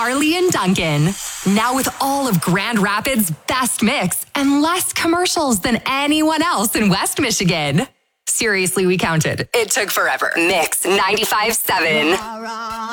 Carly and Duncan. Now with all of Grand Rapids' best mix and less commercials than anyone else in West Michigan. Seriously, we counted. It took forever. Mix 95.7.